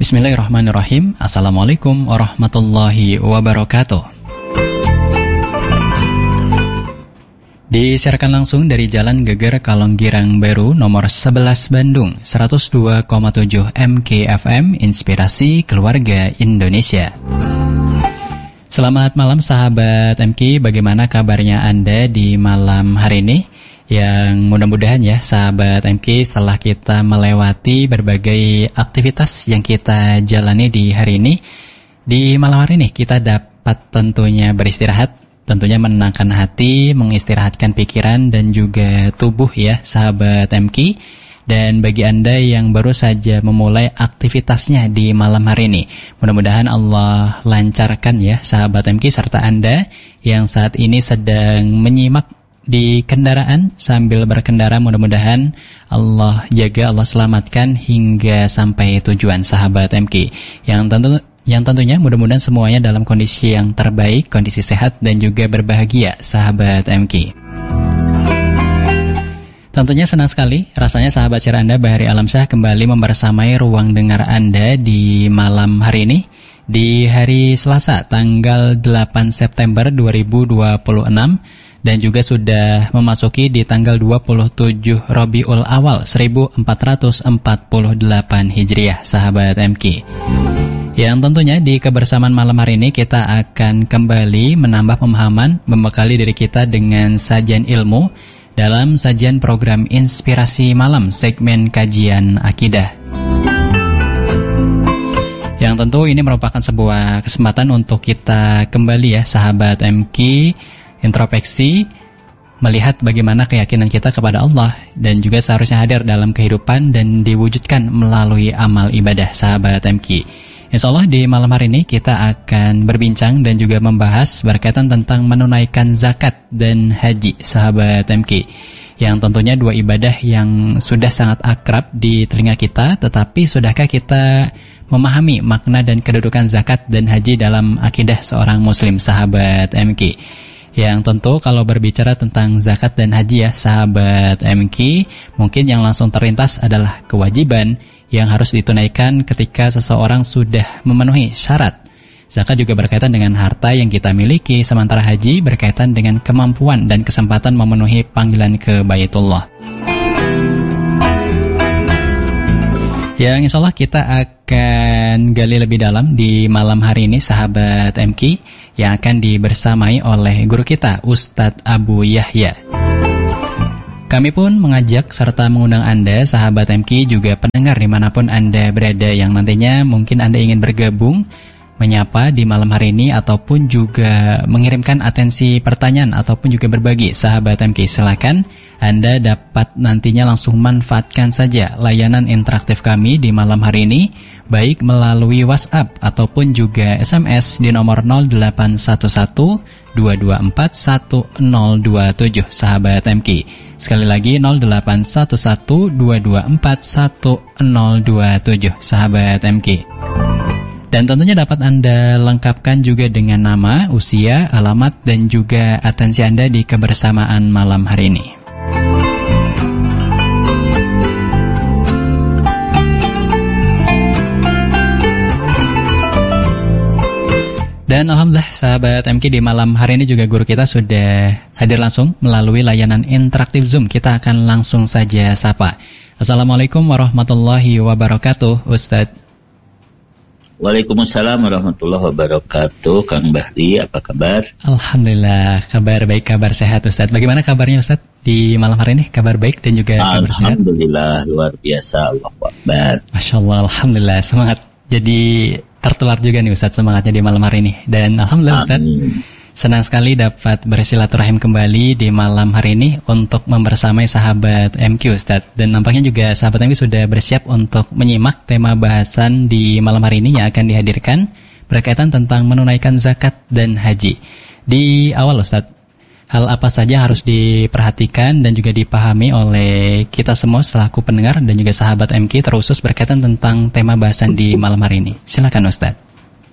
Bismillahirrahmanirrahim. Assalamualaikum warahmatullahi wabarakatuh. Disiarkan langsung dari Jalan Geger Kalonggirang Baru nomor 11 Bandung 102,7 MKFM Inspirasi Keluarga Indonesia. Selamat malam sahabat MK, bagaimana kabarnya Anda di malam hari ini? Yang mudah-mudahan ya sahabat MK, setelah kita melewati berbagai aktivitas yang kita jalani di hari ini, di malam hari ini kita dapat tentunya beristirahat, tentunya menenangkan hati, mengistirahatkan pikiran dan juga tubuh ya sahabat MK. Dan bagi Anda yang baru saja memulai aktivitasnya di malam hari ini, mudah-mudahan Allah lancarkan ya sahabat MK, serta Anda yang saat ini sedang menyimak di kendaraan sambil berkendara, mudah-mudahan Allah jaga, Allah selamatkan hingga sampai tujuan sahabat MK. Yang tentunya mudah-mudahan semuanya dalam kondisi yang terbaik, kondisi sehat dan juga berbahagia sahabat MK. Tentunya senang sekali rasanya sahabat share Anda Bahari Alamsyah kembali membersamai ruang dengar Anda di malam hari ini, di hari Selasa tanggal 8 September 2026 dan juga sudah memasuki di tanggal 27 Rabiul Awal 1448 Hijriah sahabat MK. Yang tentunya di kebersamaan malam hari ini kita akan kembali menambah pemahaman, membekali diri kita dengan sajian ilmu dalam sajian program Inspirasi Malam segmen kajian akidah. Yang tentu ini merupakan sebuah kesempatan untuk kita kembali ya sahabat MK, introspeksi, melihat bagaimana keyakinan kita kepada Allah dan juga seharusnya hadir dalam kehidupan dan diwujudkan melalui amal ibadah sahabat MK. Insya Allah di malam hari ini kita akan berbincang dan juga membahas berkaitan tentang menunaikan zakat dan haji sahabat MK, yang tentunya dua ibadah yang sudah sangat akrab di telinga kita, tetapi sudahkah kita memahami makna dan kedudukan zakat dan haji dalam akidah seorang muslim sahabat MK? Yang tentu kalau berbicara tentang zakat dan haji ya sahabat MK, mungkin yang langsung terlintas adalah kewajiban yang harus ditunaikan ketika seseorang sudah memenuhi syarat. Zakat juga berkaitan dengan harta yang kita miliki, sementara haji berkaitan dengan kemampuan dan kesempatan memenuhi panggilan ke Baitullah. Yang insya Allah kita akan gali lebih dalam di malam hari ini sahabat MK, yang akan dibersamai oleh guru kita Ustadz Abu Yahya. Kami pun mengajak serta mengundang Anda sahabat MK, juga pendengar dimanapun Anda berada yang nantinya mungkin Anda ingin bergabung menyapa di malam hari ini ataupun juga mengirimkan atensi pertanyaan ataupun juga berbagi sahabat MK, silakan Anda dapat nantinya langsung manfaatkan saja layanan interaktif kami di malam hari ini, baik melalui WhatsApp ataupun juga SMS di nomor 0811 224 1027 sahabat MK. Sekali lagi 0811 224 1027 sahabat MK. Dan tentunya dapat Anda lengkapkan juga dengan nama, usia, alamat, dan juga atensi Anda di kebersamaan malam hari ini. Dan alhamdulillah sahabat MK, di malam hari ini juga guru kita sudah hadir langsung melalui layanan interaktif Zoom. Kita akan langsung saja sapa. Assalamualaikum warahmatullahi wabarakatuh Ustadz. Waalaikumsalam warahmatullahi wabarakatuh. Kang Bahri, apa kabar? Alhamdulillah, kabar baik, kabar sehat Ustadz. Bagaimana kabarnya Ustadz di malam hari ini? Kabar baik dan juga kabar sehat? Alhamdulillah, luar biasa, Allahu Akbar. Masya Allah, alhamdulillah, semangat. Jadi tertular juga nih Ustadz semangatnya di malam hari ini. Dan alhamdulillah Ustadz, senang sekali dapat bersilaturahim kembali di malam hari ini untuk membersamai sahabat MQ Ustadz. Dan nampaknya juga sahabat MQ sudah bersiap untuk menyimak tema bahasan di malam hari ini yang akan dihadirkan berkaitan tentang menunaikan zakat dan haji. Di awal Ustadz, hal apa saja harus diperhatikan dan juga dipahami oleh kita semua selaku pendengar dan juga sahabat MQ terkhusus berkaitan tentang tema bahasan di malam hari ini? Silakan Ustadz.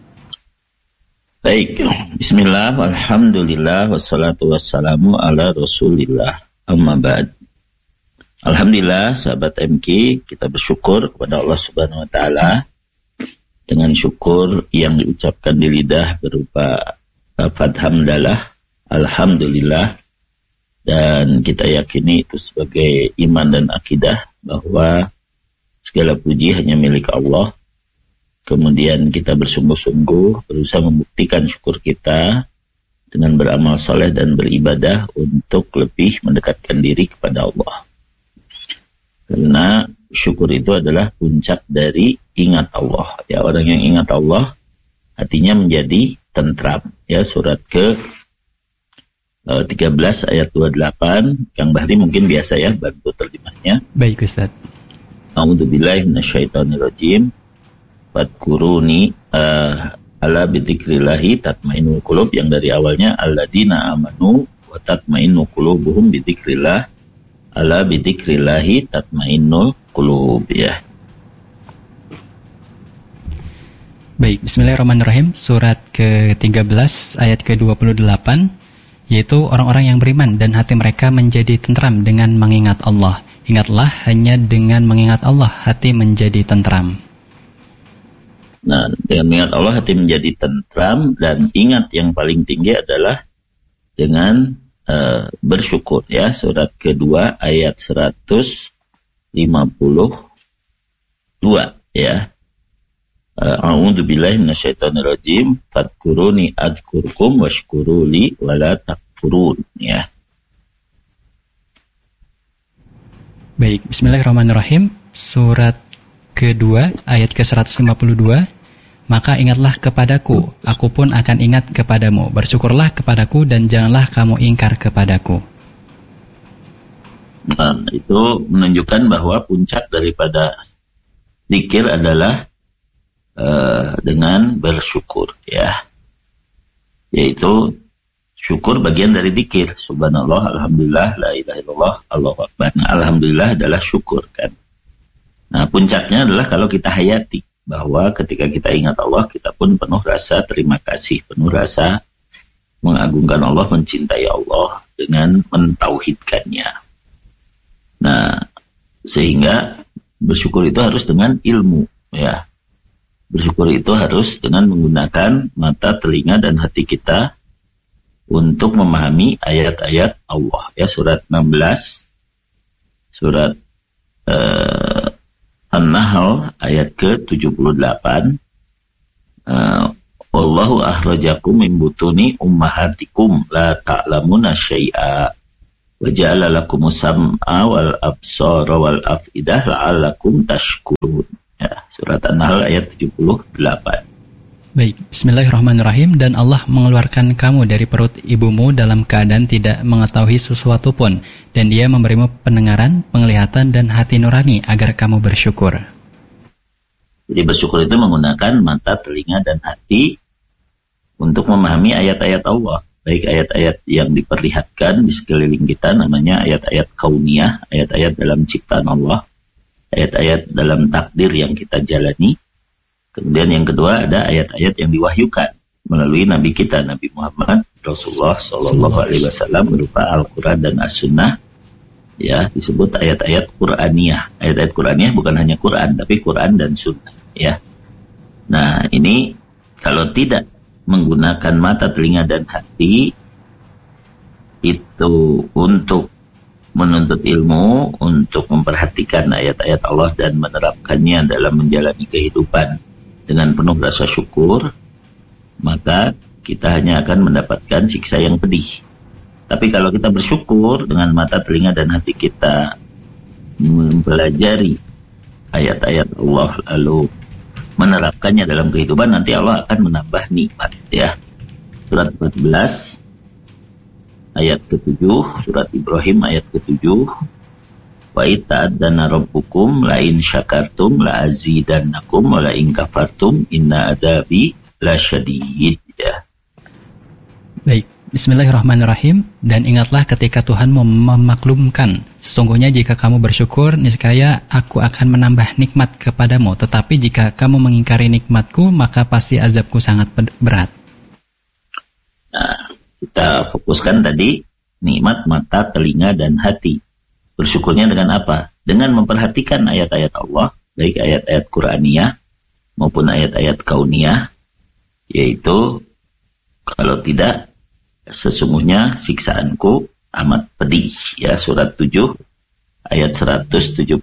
Baik, bismillah, alhamdulillah, wassalatu wassalamu ala rasulillah, amma ba'd. Alhamdulillah, sahabat MQ, kita bersyukur kepada Allah Subhanahu wa Ta'ala dengan syukur yang diucapkan di lidah berupa lafaz hamdalah, alhamdulillah, dan kita yakini itu sebagai iman dan akidah bahwa segala puji hanya milik Allah. Kemudian kita bersungguh-sungguh berusaha membuktikan syukur kita dengan beramal soleh dan beribadah untuk lebih mendekatkan diri kepada Allah. Karena syukur itu adalah puncak dari ingat Allah. Ya, orang yang ingat Allah hatinya menjadi tentram. Ya, surat ke 13 ayat 28. Kang Bahri mungkin biasa ya bantu terjemahnya. Baik Ustaz. A'udzubillahi minasyaitonirrajim. Fadkuruni ala bidzikrillahi tatmainnul qulub, yang dari awalnya alladzina amanu wa tatmainnu qulubuhum bidzikrillah. Ala bidzikrillahi tatmainnul qulub, ya. Baik, bismillahirrahmanirrahim. Surat ke-13 ayat ke-28, yaitu orang-orang yang beriman dan hati mereka menjadi tentram dengan mengingat Allah. Ingatlah, hanya dengan mengingat Allah hati menjadi tentram. Nah, dengan mengingat Allah hati menjadi tentram, dan ingat yang paling tinggi adalah dengan bersyukur, ya. Surat kedua ayat 152, ya. A'udzubillahi minasyaitonirrajim. Fadkuruni adzkurkum washkuruli wala takfurun, ya. Baik, bismillahirrahmanirrahim. Surat kedua ayat ke-152. Maka ingatlah kepadaku, aku pun akan ingat kepadamu. Bersyukurlah kepadaku dan janganlah kamu ingkar kepadaku. Nah, itu menunjukkan bahwa puncak daripada zikir adalah dengan bersyukur, ya. Yaitu syukur bagian dari zikir. Subhanallah, alhamdulillah, la ilaha illallah, Allahu akbar. Nah, alhamdulillah adalah syukur, kan. Nah, puncaknya adalah kalau kita hayati bahwa ketika kita ingat Allah, kita pun penuh rasa terima kasih, penuh rasa mengagungkan Allah, mencintai Allah dengan mentauhidkannya. Nah, sehingga bersyukur itu harus dengan ilmu, ya. Bersyukur itu harus dengan menggunakan mata, telinga, dan hati kita untuk memahami ayat-ayat Allah, ya. Surat 16, surat An-Nahl ayat ke-78. Wallahu akhrajakum min butuni ummahatikum la ta'lamuna syai'a wa ja'ala lakumus sam'a wal absara wal afidah la'allakum tashkurun. Ya, surat An-Nahl ayat 78. Baik, bismillahirrahmanirrahim. Dan Allah mengeluarkan kamu dari perut ibumu dalam keadaan tidak mengetahui sesuatu pun, dan Dia memberimu pendengaran, penglihatan, dan hati nurani agar kamu bersyukur. Jadi bersyukur itu menggunakan mata, telinga, dan hati untuk memahami ayat-ayat Allah. Baik ayat-ayat yang diperlihatkan di sekeliling kita, namanya ayat-ayat kauniyah, ayat-ayat dalam ciptaan Allah, ayat-ayat dalam takdir yang kita jalani. Kemudian yang kedua ada ayat-ayat yang diwahyukan melalui Nabi kita, Nabi Muhammad Rasulullah SAW, berupa Al-Quran dan As-Sunnah, ya, disebut ayat-ayat Quraniyah. Ayat-ayat Quraniyah bukan hanya Quran, tapi Quran dan Sunnah, ya. Nah, ini kalau tidak menggunakan mata, telinga, dan hati itu untuk menuntut ilmu, untuk memperhatikan ayat-ayat Allah dan menerapkannya dalam menjalani kehidupan dengan penuh rasa syukur, maka kita hanya akan mendapatkan siksa yang pedih. Tapi kalau kita bersyukur dengan mata, telinga, dan hati kita mempelajari ayat-ayat Allah lalu menerapkannya dalam kehidupan, nanti Allah akan menambah nikmat, ya. Surat 14 ayat ke-7, surat Ibrahim ayat ke-7. Wa ita'adana rabbukum la in syakartum la azidannakum wa la in kafartum inna adabi lasyadid, ya. Baik, bismillahirrahmanirrahim. Dan ingatlah ketika Tuhan memaklumkan, sesungguhnya jika kamu bersyukur, niscaya aku akan menambah nikmat kepadamu. Tetapi jika kamu mengingkari nikmatku, maka pasti azabku sangat berat. Nah, kita fokuskan tadi nikmat mata, telinga, dan hati. Bersyukurnya dengan apa? Dengan memperhatikan ayat-ayat Allah, baik ayat-ayat Quraniyah maupun ayat-ayat kauniyah, yaitu kalau tidak sesungguhnya siksaanku amat pedih, ya, surat 7 ayat 179,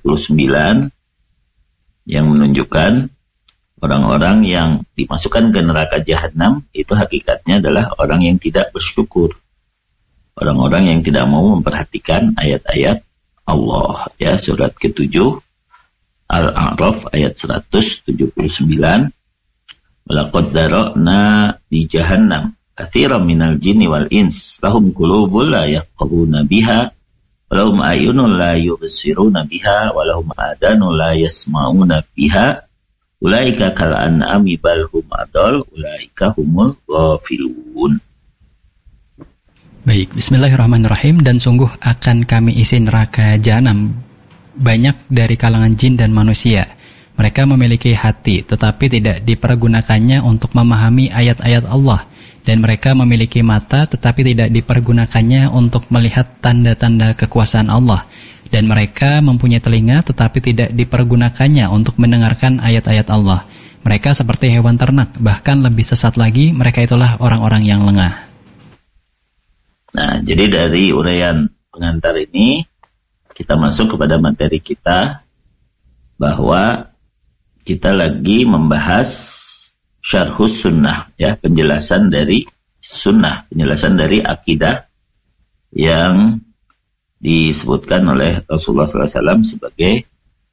yang menunjukkan orang-orang yang dimasukkan ke neraka jahanam itu hakikatnya adalah orang yang tidak bersyukur, orang-orang yang tidak mau memperhatikan ayat-ayat Allah, ya, surat ke-7 Al-A'raf ayat 179. Walaqad dara'na di jahannam katsiran minal jinni wal ins lahum qulubun la yafqahuna biha walahum a'yunun la yubsiruna biha walahum adanun la yasma'una biha ulaika kal an'ami bal hum adall ulaika humul ghafilun. Baik, bismillahirrahmanirrahim. Dan sungguh akan kami isi neraka jahanam banyak dari kalangan jin dan manusia. Mereka memiliki hati, tetapi tidak dipergunakannya untuk memahami ayat-ayat Allah. Dan mereka memiliki mata, tetapi tidak dipergunakannya untuk melihat tanda-tanda kekuasaan Allah. Dan mereka mempunyai telinga, tetapi tidak dipergunakannya untuk mendengarkan ayat-ayat Allah. Mereka seperti hewan ternak, bahkan lebih sesat lagi, mereka itulah orang-orang yang lengah. Nah, jadi dari uraian pengantar ini, kita masuk kepada materi kita, bahwa kita lagi membahas syarhus sunnah, ya, penjelasan dari sunnah, penjelasan dari akidah yang disebutkan oleh Rasulullah SAW sebagai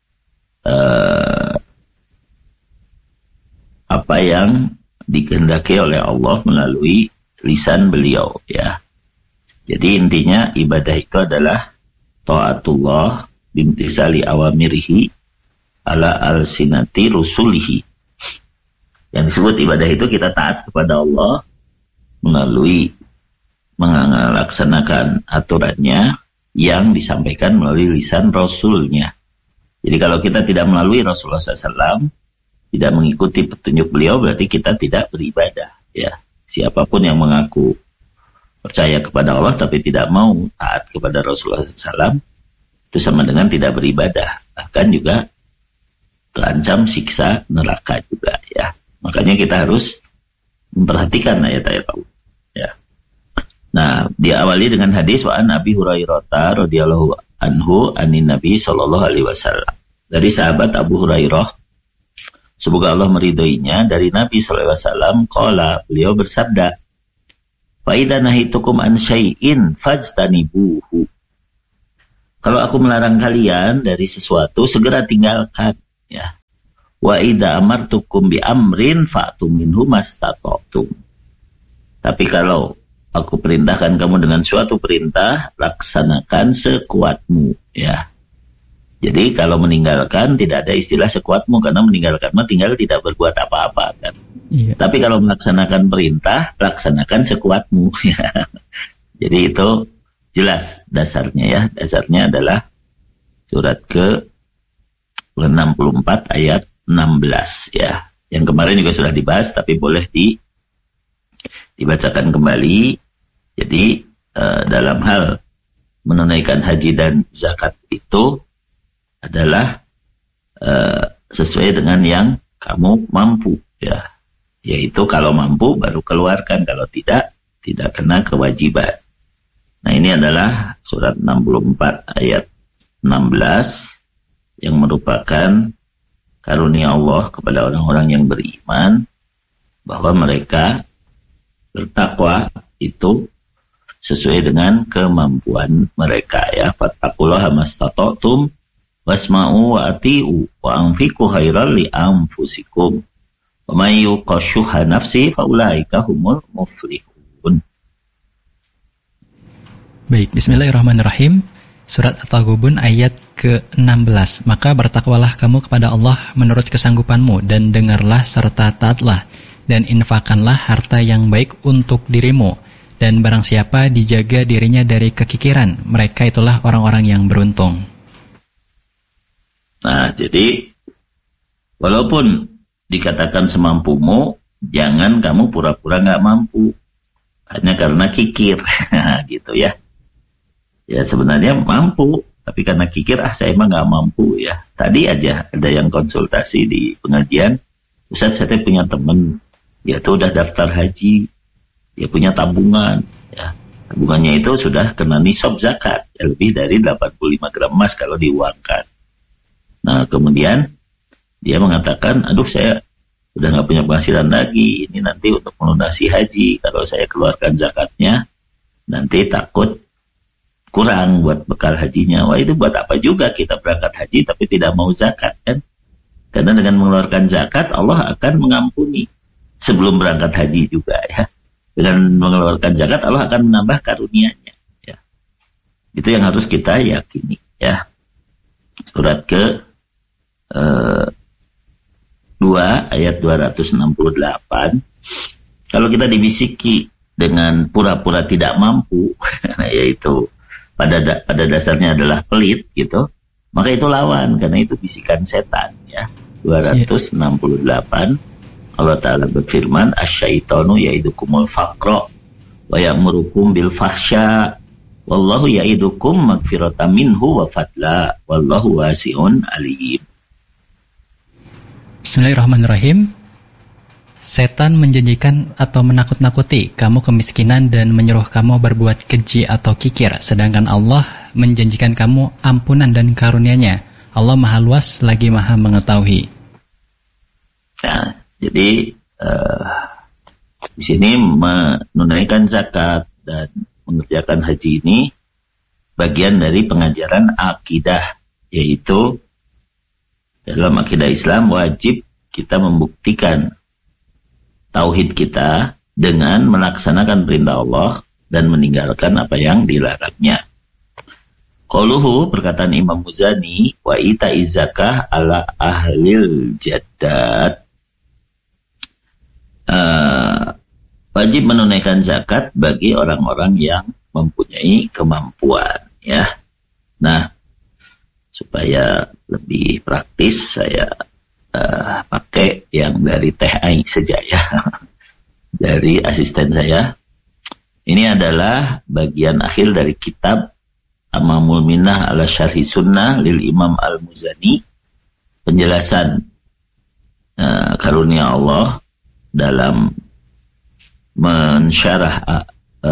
apa yang dikehendaki oleh Allah melalui lisan beliau, ya. Jadi intinya ibadah itu adalah ta'atullah bimtisali awamirihi ala al-sinati rusulihi. Yang disebut ibadah itu kita taat kepada Allah melalui melaksanakan aturannya yang disampaikan melalui lisan Rasulnya. Jadi kalau kita tidak melalui Rasulullah SAW, tidak mengikuti petunjuk beliau, berarti kita tidak beribadah, ya. Siapapun yang mengaku percaya kepada Allah tapi tidak mau taat kepada Rasulullah SAW, itu sama dengan tidak beribadah, bahkan juga terancam siksa neraka juga, ya. Makanya kita harus memperhatikan ayat-ayat Allah, ya. Nah, diawali dengan hadis wa an Abi Hurairah radhiyallahu anhu anin Nabi sallallahu alaihi wasallam. Dari sahabat Abu Hurairah, semoga Allah meridhoinya, dari Nabi sallallahu alaihi wasallam, qala, beliau bersabda, fa idza nahitukum an syai'in fajtanibuhu. Kalau aku melarang kalian dari sesuatu, segera tinggalkan, ya. Wa idza amartukum bi amrin fa'tu minhu mastata'tum. Tapi kalau aku perintahkan kamu dengan suatu perintah, laksanakan sekuatmu, ya. Jadi kalau meninggalkan tidak ada istilah sekuatmu, karena meninggalkan mah tinggal tidak berbuat apa-apa, kan. Iya. Tapi kalau melaksanakan perintah, laksanakan sekuatmu, ya. Jadi itu jelas dasarnya, ya. Dasarnya adalah surat ke-64 ayat 16, ya. Yang kemarin juga sudah dibahas, tapi boleh dibacakan kembali. Jadi dalam hal menunaikan haji dan zakat itu adalah sesuai dengan yang kamu mampu, ya. Yaitu kalau mampu baru keluarkan, kalau tidak kena kewajiban. Nah, ini adalah surat 64 ayat 16 yang merupakan karunia Allah kepada orang-orang yang beriman, bahwa mereka bertakwa itu sesuai dengan kemampuan mereka, ya. Fattaqullaha mastata'tum wasma'u wa ati'u wa anfiqu khairan li anfusikum wa may yuqashuha nafsi fa ulaika humul muflihun. Baik, bismillahirrahmanirrahim. Surat At-Taghabun ayat ke-16. Maka bertakwalah kamu kepada Allah menurut kesanggupanmu, dan dengarlah serta taatlah, dan infakkanlah harta yang baik untuk dirimu. Dan barang siapa dijaga dirinya dari kekikiran, mereka itulah orang-orang yang beruntung. Nah, jadi walaupun dikatakan semampumu, jangan kamu pura-pura nggak mampu hanya karena kikir, gitu, ya. Ya sebenarnya mampu, tapi karena kikir, saya emang nggak mampu, ya. Tadi aja ada yang konsultasi di pengajian, Ustaz, saya punya teman, dia tuh udah daftar haji, dia punya tabungan, ya. Tabungannya itu sudah kena nisab zakat, ya, lebih dari 85 gram emas kalau diuangkan. Nah, kemudian dia mengatakan, aduh saya udah nggak punya penghasilan lagi, ini nanti untuk melunasi haji, kalau saya keluarkan zakatnya, nanti takut kurang buat bekal hajinya. Wah, itu buat apa juga kita berangkat haji tapi tidak mau zakat, kan? Karena dengan mengeluarkan zakat, Allah akan mengampuni sebelum berangkat haji juga, ya. Dengan mengeluarkan zakat, Allah akan menambah karunia-Nya, ya. Itu yang harus kita yakini, ya. Surat ke 2 ayat 268. Kalau kita dibisiki dengan pura-pura tidak mampu, yaitu pada dasarnya adalah pelit, gitu, maka itu lawan, karena itu bisikan setan, ya. 268, Allah Ta'ala berfirman, asyaitonu ya'idukumul faqra wa ya'murukum bil fahsya wallahu ya'idukum magfiratan minhu wa fadla wallahu wasi'un alim. Bismillahirrahmanirrahim. Setan menjanjikan atau menakut-nakuti kamu kemiskinan dan menyuruh kamu berbuat keji atau kikir, sedangkan Allah menjanjikan kamu ampunan dan karunia-Nya. Allah Maha Luas lagi Maha Mengetahui. Nah, jadi di sini menunaikan zakat dan mengerjakan haji ini bagian dari pengajaran akidah, yaitu dalam akidah Islam wajib kita membuktikan tauhid kita dengan melaksanakan perintah Allah dan meninggalkan apa yang dilarangnya. Qauluhu, perkataan Imam Muzani, wa ita'iz zakah ala ahlil jaddad. Wajib menunaikan zakat bagi orang-orang yang mempunyai kemampuan, ya. Nah, supaya lebih praktis saya pakai yang dari Teh Ai saja, ya. Dari asisten saya. Ini adalah bagian akhir dari kitab Amamul Minnah ala Syarhi Sunnah lil Imam Al-Muzani, penjelasan karunia Allah dalam mensyarah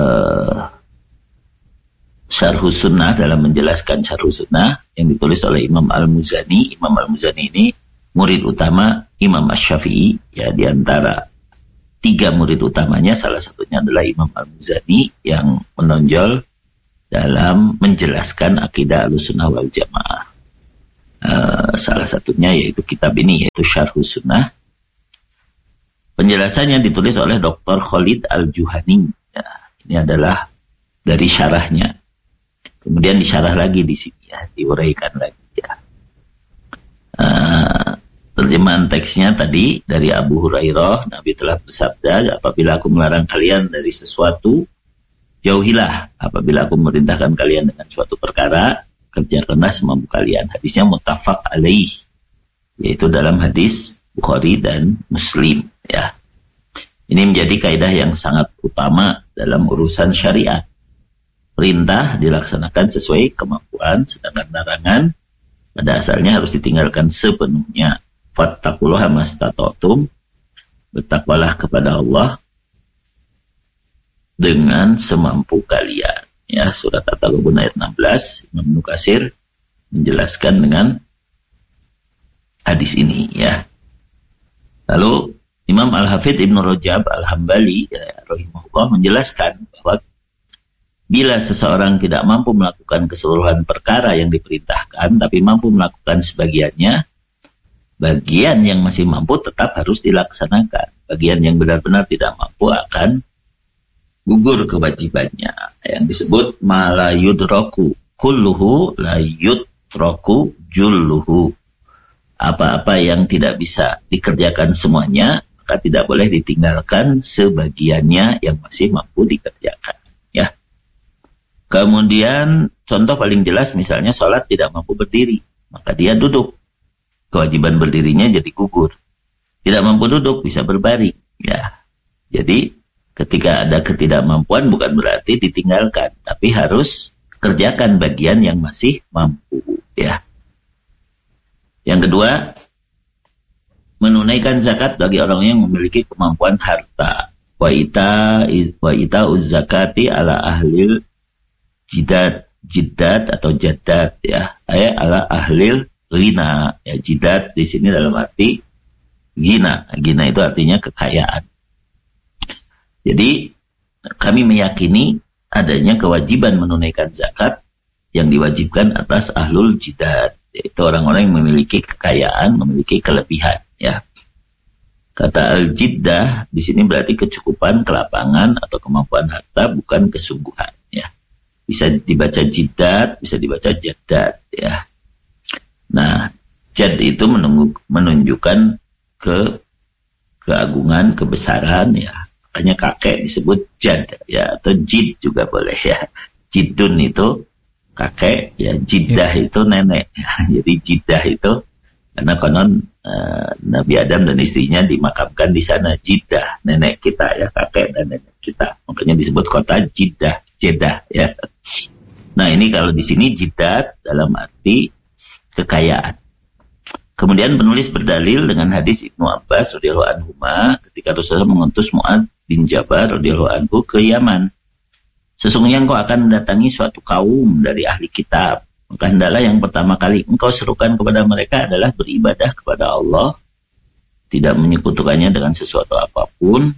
Syarhus Sunnah, dalam menjelaskan Syarhus Sunnah yang ditulis oleh Imam Al-Muzani. Imam Al-Muzani ini murid utama Imam Asy-Syafi'i, ya. Di antara 3 murid utamanya, salah satunya adalah Imam Al-Muzani yang menonjol dalam menjelaskan akidah Ahlussunnah wal Jamaah. Salah satunya yaitu kitab ini, yaitu Syarhus Sunnah. Penjelasannya ditulis oleh Dr. Khalid Al-Juhani. Ya, ini adalah dari syarahnya. Kemudian disyarah lagi di sini, ya, diuraikan lagi, ya. Terjemahan teksnya tadi dari Abu Hurairah, Nabi telah bersabda, apabila aku melarang kalian dari sesuatu, jauhilah. Apabila aku merintahkan kalian dengan suatu perkara, kerjakanlah semampu kalian. Hadisnya muttafaq alaih, yaitu dalam hadis Bukhari dan Muslim, ya. Ini menjadi kaidah yang sangat utama dalam urusan syariat. Perintah dilaksanakan sesuai kemampuan, sedangkan larangan pada asalnya harus ditinggalkan sepenuhnya. Fattaqullaha mastata'tum, bertakwalah kepada Allah dengan semampu kalian, ya. Surat At-Taghabun ayat 16, Imam Ibnu Katsir menjelaskan dengan hadis ini, ya. Lalu Imam Al-Hafidz Ibnu Rajab Al-Hambali, ya, rahimahullah, menjelaskan bahwa bila seseorang tidak mampu melakukan keseluruhan perkara yang diperintahkan, tapi mampu melakukan sebagiannya, bagian yang masih mampu tetap harus dilaksanakan. Bagian yang benar-benar tidak mampu akan gugur kewajibannya, yang disebut mala yudraku kulluhu la yudraku julluhu. Apa-apa yang tidak bisa dikerjakan semuanya, maka tidak boleh ditinggalkan sebagiannya yang masih mampu dikerjakan, ya. Kemudian contoh paling jelas misalnya sholat tidak mampu berdiri, maka dia duduk, kewajiban berdirinya jadi gugur. Tidak mampu duduk, bisa berbaring, ya. Jadi ketika ada ketidakmampuan bukan berarti ditinggalkan, tapi harus kerjakan bagian yang masih mampu, ya. Yang kedua, menunaikan zakat bagi orang yang memiliki kemampuan harta. Wa ita zakati ala ahlil jidat atau jadat ya, ala ahlil ghina ya. Jidat di sini dalam arti gina itu artinya kekayaan. Jadi kami meyakini adanya kewajiban menunaikan zakat yang diwajibkan atas ahlul jidat, yaitu orang-orang yang memiliki kekayaan, memiliki kelebihan ya. Kata al-jiddah di sini berarti kecukupan, kelapangan atau kemampuan harta, bukan kesungguhan ya. Bisa dibaca jiddat, bisa dibaca jadat ya. Nah, jad itu menunjukkan keagungan, kebesaran ya. Makanya kakek disebut jad ya, atau jid juga boleh ya. Jidun itu kakek ya, jiddah itu nenek ya. Jadi jiddah itu karena konon Nabi Adam dan istrinya dimakamkan di sana, Jiddah, nenek kita ya, kakek dan nenek kita. Makanya disebut kota Jiddah, Jeddah ya. Nah, ini kalau di sini Jiddah dalam arti kekayaan. Kemudian penulis berdalil dengan hadis Ibnu Abbas radhiyallahu anhu ketika Rasulullah mengutus Mu'adz bin Jabal radhiyallahu anhu ke Yaman. Sesungguhnya engkau akan mendatangi suatu kaum dari ahli kitab. Maka hendaklah yang pertama kali engkau serukan kepada mereka adalah beribadah kepada Allah, tidak menyekutukannya dengan sesuatu apapun,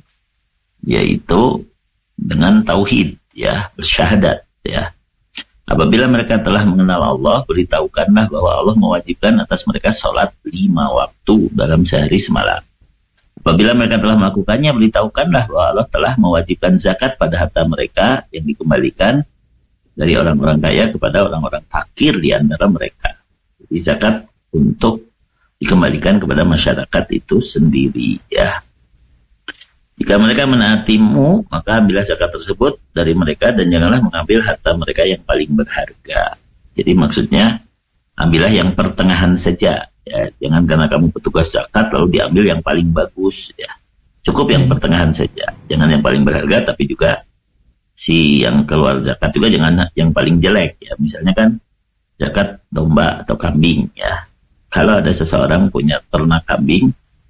yaitu dengan tauhid ya, bersyahadat ya. Apabila mereka telah mengenal Allah, beritahukanlah bahwa Allah mewajibkan atas mereka sholat 5 waktu dalam sehari semalam. Apabila mereka telah melakukannya, beritahukanlah bahwa Allah telah mewajibkan zakat pada harta mereka yang dikembalikan dari orang-orang kaya kepada orang-orang fakir di antara mereka. Jadi zakat untuk dikembalikan kepada masyarakat itu sendiri ya. Jika mereka menaatimu, maka ambillah zakat tersebut dari mereka dan janganlah mengambil harta mereka yang paling berharga. Jadi maksudnya ambillah yang pertengahan saja ya. Jangan karena kamu petugas zakat lalu diambil yang paling bagus ya. Cukup yang pertengahan saja. Jangan yang paling berharga, tapi juga si yang keluar zakat juga jangan yang paling jelek ya. Misalnya kan zakat domba atau kambing ya. Kalau ada seseorang punya ternak kambing,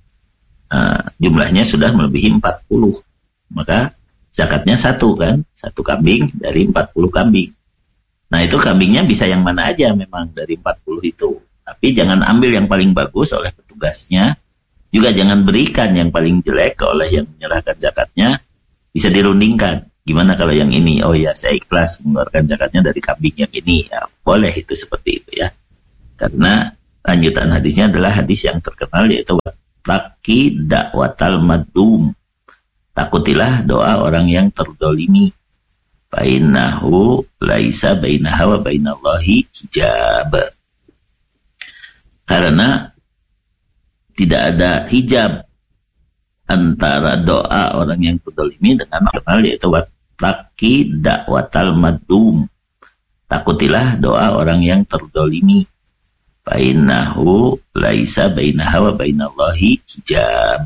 jumlahnya sudah melebihi 40, maka zakatnya 1 kan, 1 kambing dari 40 kambing. Nah, itu kambingnya bisa yang mana aja memang dari 40 itu. Tapi jangan ambil yang paling bagus oleh petugasnya, juga jangan berikan yang paling jelek oleh yang menyerahkan zakatnya. Bisa dirundingkan. Gimana kalau yang ini? Oh ya, saya ikhlas mengeluarkan zakatnya dari kambing yang ini. Ya, boleh itu seperti itu ya. Karena lanjutan hadisnya adalah hadis yang terkenal, yaitu laki dakwatal madum. Takutilah doa orang yang terdolimi. Bainahu laisa bainaha wa bainallahi hijab. Karena tidak ada hijab antara doa orang yang terdolimi dengan kenal, yaitu laki dakwatal madum. Takutilah doa orang yang terdolimi. Bainahu laisa bainaha wa bainallahi hijab.